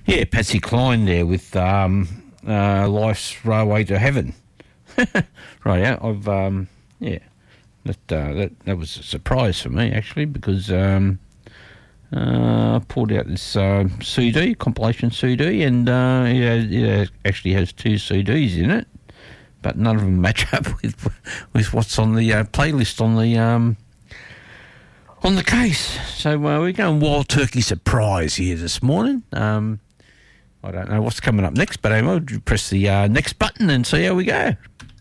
Yeah, Patsy Cline there with Life's Railway to Heaven. Right, yeah, that was a surprise for me, actually, because I pulled out this CD, compilation CD, and it actually has 2 CDs in it, but none of them match up with what's on the playlist on the case. So we're going wild turkey surprise here this morning. I don't know what's coming up next, but I'll press the next button and see how we go.